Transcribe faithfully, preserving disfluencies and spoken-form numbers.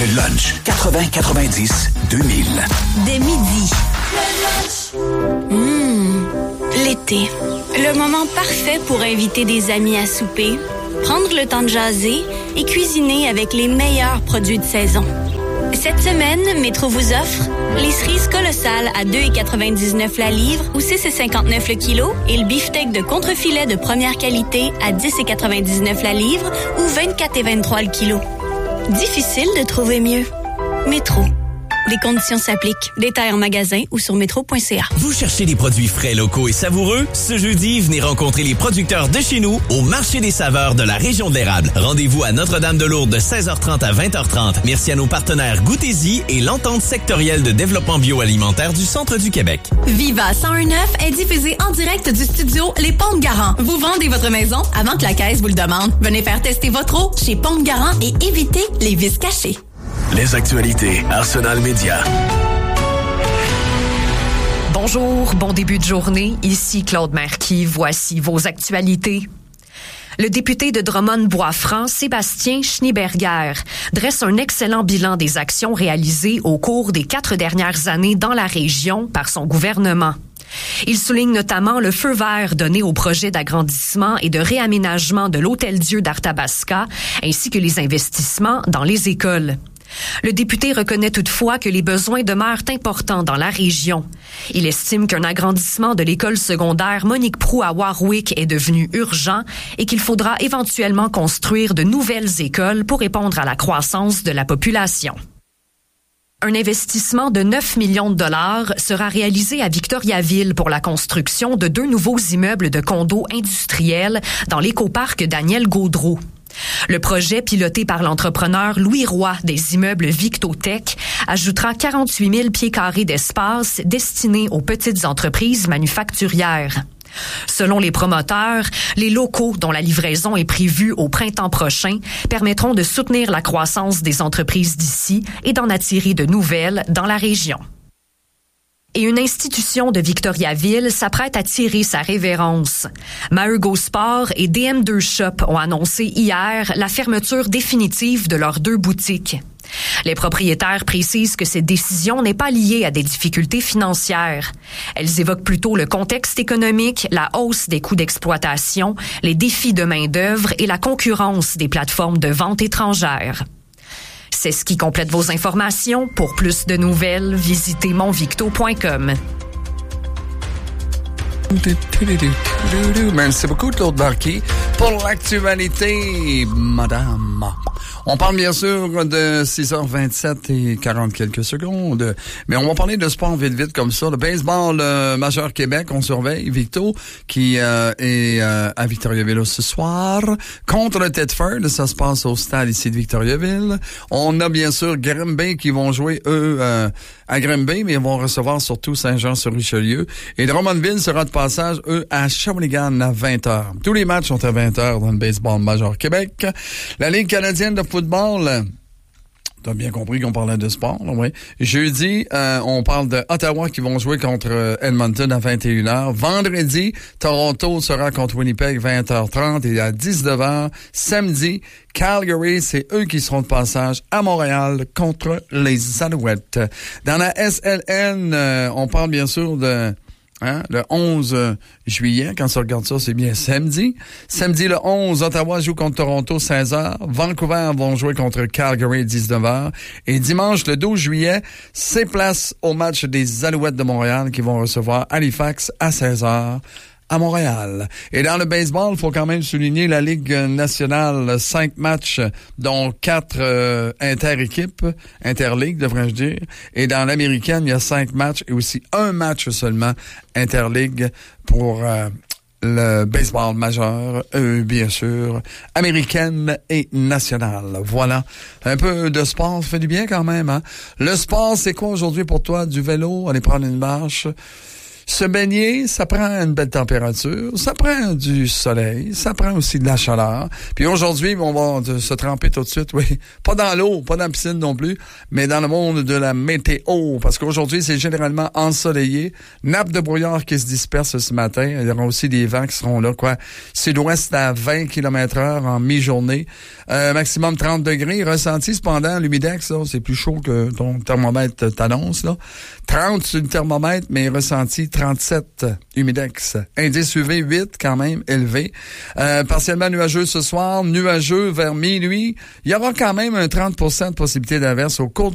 Le lunch quatre-vingts quatre-vingt-dix deux mille. Dès midi. Mmh, l'été. Le moment parfait pour inviter des amis à souper, prendre le temps de jaser et cuisiner avec les meilleurs produits de saison. Cette semaine, Métro vous offre les cerises colossales à deux quatre-vingt-dix-neuf la livre ou six cinquante-neuf le kilo et le beefsteak de contrefilet de première qualité à dix quatre-vingt-dix-neuf la livre ou vingt-quatre vingt-trois le kilo. Difficile de trouver mieux. Métro. Des conditions s'appliquent. Détails en magasin ou sur métro point c a. Vous cherchez des produits frais, locaux et savoureux? Ce jeudi, venez rencontrer les producteurs de chez nous au Marché des saveurs de la région de l'érable. Rendez-vous à Notre-Dame-de-Lourdes de seize heures trente à vingt heures trente. Merci à nos partenaires Goûtez-y et l'entente sectorielle de développement bioalimentaire du Centre du Québec. Viva cent un neuf est diffusé en direct du studio Les Pompes Garant. Vous vendez votre maison avant que la caisse vous le demande. Venez faire tester votre eau chez Pompes Garant et évitez les vices cachés. Les actualités Arsenal Média. Bonjour, bon début de journée. Ici Claude Marquis. Voici vos actualités. Le député de Drummond-Bois-Franc, Sébastien Schneeberger, dresse un excellent bilan des actions réalisées au cours des quatre dernières années dans la région par son gouvernement. Il souligne notamment le feu vert donné au projet d'agrandissement et de réaménagement de l'Hôtel-Dieu d'Arthabasca, ainsi que les investissements dans les écoles. Le député reconnaît toutefois que les besoins demeurent importants dans la région. Il estime qu'un agrandissement de l'école secondaire Monique Proulx à Warwick est devenu urgent et qu'il faudra éventuellement construire de nouvelles écoles pour répondre à la croissance de la population. Un investissement de neuf millions de dollars sera réalisé à Victoriaville pour la construction de deux nouveaux immeubles de condos industriels dans l'écoparc Daniel Gaudreault. Le projet, piloté par l'entrepreneur Louis Roy des immeubles Victotech, ajoutera quarante-huit mille pieds carrés d'espace destinés aux petites entreprises manufacturières. Selon les promoteurs, les locaux dont la livraison est prévue au printemps prochain permettront de soutenir la croissance des entreprises d'ici et d'en attirer de nouvelles dans la région. Et une institution de Victoriaville s'apprête à tirer sa révérence. Maergo Sport et D M deux Shop ont annoncé hier la fermeture définitive de leurs deux boutiques. Les propriétaires précisent que cette décision n'est pas liée à des difficultés financières. Elles évoquent plutôt le contexte économique, la hausse des coûts d'exploitation, les défis de main-d'œuvre et la concurrence des plateformes de vente étrangères. C'est ce qui complète vos informations. Pour plus de nouvelles, visitez monvicto point com. Merci beaucoup, Claude Marquis, pour l'actualité, madame. On parle bien sûr de six heures vingt-sept et quarante quelques secondes, mais on va parler de sport vite vite comme ça. Le baseball euh, majeur Québec, on surveille Victo qui euh, est euh, à Victoriaville ce soir contre le Thetford. Ça se passe au stade ici de Victoriaville. On a bien sûr Grimby qui vont jouer eux euh, à Grimby, mais ils vont recevoir surtout Saint-Jean-sur-Richelieu. Et Drummondville sera de passage eux à Shawinigan à vingt heures. Tous les matchs sont à vingt heures dans le baseball majeur Québec. La Ligue canadienne de football, t'as bien compris qu'on parlait de sport, là, oui. Jeudi, euh, on parle de Ottawa qui vont jouer contre euh, Edmonton à vingt et une heures. Vendredi, Toronto sera contre Winnipeg vingt heures trente et à dix-neuf heures. Samedi, Calgary, c'est eux qui seront de passage à Montréal contre les Alouettes. Dans la S L N, euh, on parle bien sûr de... Hein, le onze juillet, quand on regarde ça, c'est bien samedi. Samedi, le onze, Ottawa joue contre Toronto, seize heures. Vancouver vont jouer contre Calgary, dix-neuf heures. Et dimanche, le douze juillet, c'est place au match des Alouettes de Montréal qui vont recevoir Halifax à seize heures. À Montréal. Et dans le baseball, il faut quand même souligner la Ligue nationale, cinq matchs, dont quatre euh, inter-équipes, inter-ligue, devrais-je dire. Et dans l'américaine, il y a cinq matchs et aussi un match seulement inter-ligue pour euh, le baseball majeur, euh, bien sûr, américaine et nationale. Voilà. Un peu de sport, ça fait du bien quand même, hein? Le sport, c'est quoi aujourd'hui pour toi? Du vélo, aller prendre une marche? Se baigner, ça prend une belle température, ça prend du soleil, ça prend aussi de la chaleur. Puis aujourd'hui, on va se tremper tout de suite, oui. Pas dans l'eau, pas dans la piscine non plus, mais dans le monde de la météo. Parce qu'aujourd'hui, c'est généralement ensoleillé. Nappe de brouillard qui se disperse ce matin. Il y aura aussi des vents qui seront là, quoi. Sud-ouest à vingt kilomètres heure en mi-journée. Euh, maximum trente degrés. Ressenti, cependant, l'humidex, là, c'est plus chaud que ton thermomètre t'annonce, là. trente sur le thermomètre, mais ressenti trente-sept humidex. Indice U V huit, quand même élevé. Euh, partiellement nuageux ce soir, nuageux vers minuit. Il y aura quand même un trente pour cent de possibilité d'averse au cours de